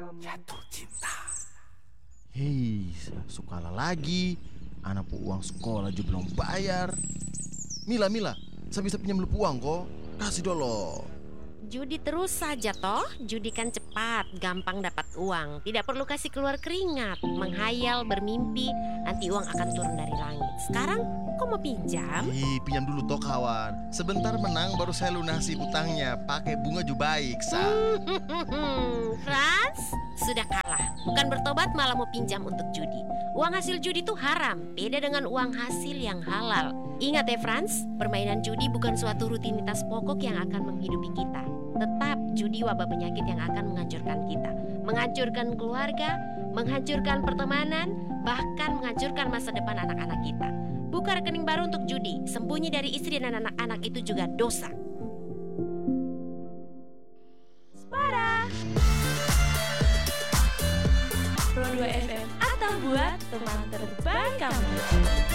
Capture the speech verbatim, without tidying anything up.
Jatuh cinta. Hei, sekolah lagi. Anak pu uang sekolah juga belum bayar. Mila, Mila, saya bisa pinjam lu uang kok. Kasih dulu. Judi terus saja toh, judi kan cepat, gampang dapat uang. Tidak perlu kasih keluar keringat, menghayal, bermimpi, nanti uang akan turun dari langit. Sekarang kok mau pinjam? Ih, pinjam dulu toh kawan. Sebentar menang baru saya lunasi utangnya. Pakai bunga juga baik, sa. Franz, sudah kalah. Bukan bertobat malah mau pinjam untuk judi. Uang hasil judi itu haram, beda dengan uang hasil yang halal. Ingat ya Franz, permainan judi bukan suatu rutinitas pokok yang akan menghidupi kita. Tetap judi wabah penyakit yang akan menghancurkan kita. Menghancurkan keluarga, menghancurkan pertemanan, bahkan menghancurkan masa depan anak-anak kita. Buka rekening baru untuk judi, sembunyi dari istri dan anak-anak itu juga dosa. Spara Pro dua F M atau buat teman terbaik kamu.